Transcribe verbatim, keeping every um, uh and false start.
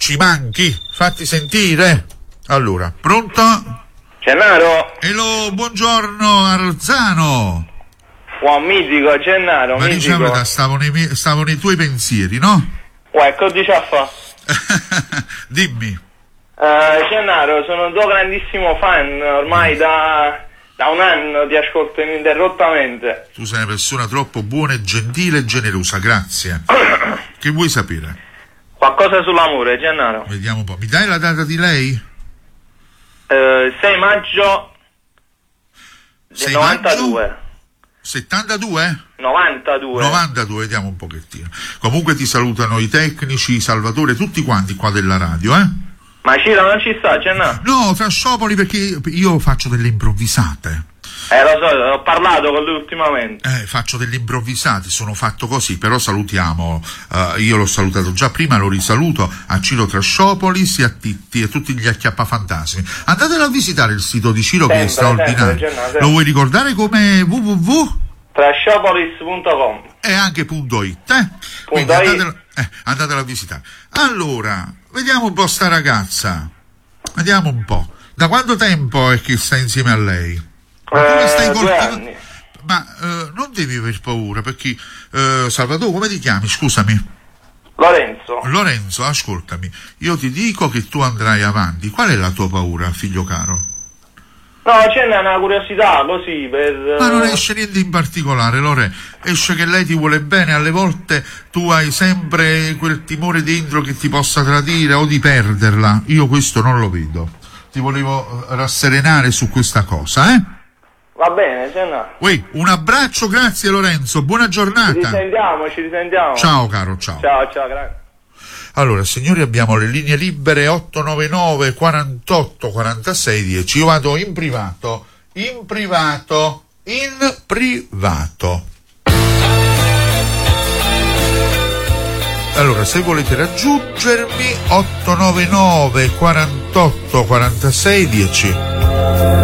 ci manchi, fatti sentire. Allora, pronto? Gennaro? Hello, buongiorno Arzano. Buon mitico, Gennaro, ma mitico. diciamo, stavo nei, miei, stavo nei tuoi pensieri, no? Uè, che dici a fa? Dimmi. Uh, Gennaro, sono un tuo grandissimo fan, ormai da, da un anno ti ascolto ininterrottamente. Tu sei una persona troppo buona, gentile e generosa, grazie. Che vuoi sapere? Qualcosa sull'amore, Gennaro. Vediamo un po'. Mi dai la data di lei? Uh, sei maggio del novantadue. Maggio? settantadue? novantadue. novantadue, vediamo un pochettino. Comunque ti salutano i tecnici, Salvatore, tutti quanti qua della radio, eh? Ma Ciro non ci sta, Gennaro? No, Trasciopoli, perché io faccio delle improvvisate. Eh, lo so, ho parlato con lui ultimamente. Eh, faccio delle improvvisate, sono fatto così, però salutiamo, uh, io l'ho salutato già prima, lo risaluto a Ciro Trasciopoli, sia a Titti e tutti gli acchiappafantasmi. Andatelo a visitare il sito di Ciro, sempre, che è straordinario. Sempre, sempre. Lo vuoi ricordare come w w w? Trasciopolis punto com e anche punto it, eh? Quindi punto andatelo, it. Eh, andatelo a visitare. Allora, vediamo un po' sta ragazza, vediamo un po'. Da quanto tempo è che sta insieme a lei? Come stai coltivando? Ma eh, non devi aver paura, perché eh, Salvatore, come ti chiami? Scusami. Lorenzo. Lorenzo, ascoltami, io ti dico che tu andrai avanti. Qual è la tua paura, figlio caro? No, c'è una curiosità così per... Ma non esce niente in particolare, Lore. Esce che lei ti vuole bene, alle volte tu hai sempre quel timore dentro che ti possa tradire o di perderla. Io questo non lo vedo. Ti volevo rasserenare su questa cosa, eh? Va bene, se no. Uè, un abbraccio, grazie Lorenzo, buona giornata. Ci risentiamo, ci risentiamo. Ciao caro, ciao. Ciao, ciao, grazie. Allora, signori, abbiamo le linee libere otto nove nove quarantotto quarantasei dieci. Io vado in privato, in privato, in privato. Allora, se volete raggiungermi, otto nove nove quarantotto quarantasei dieci.